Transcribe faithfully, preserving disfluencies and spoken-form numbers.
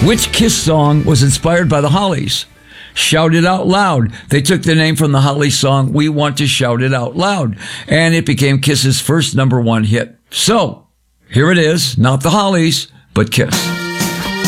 Which Kiss song was inspired by the Hollies? Shout It Out Loud. They took the name from the Hollies song, We Want to Shout It Out Loud, and it became Kiss's first number one hit. So, here it is, not the Hollies, but Kiss.